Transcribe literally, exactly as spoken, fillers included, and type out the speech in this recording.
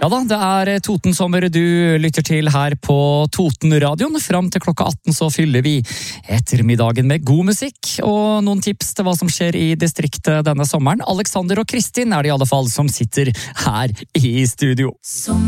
Ja da, det er Toten-sommer du lytter til her på Toten-radioen. Fram til klokka atten så fyller vi ettermiddagen med god musikk og noen tips til hva som skjer i distriktet denne sommeren. Alexander og Kristin er det i alle fall som sitter her i studio.